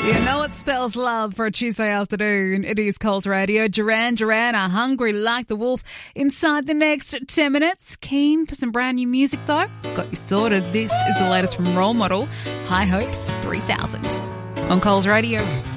You know it spells love for a Tuesday afternoon. It is Coles Radio. Duran Duran are hungry like the wolf. Inside the next 10 minutes. Keen for some brand new music though? Got you sorted. This is the latest from Role Model. High Hopes 3000 on Coles Radio.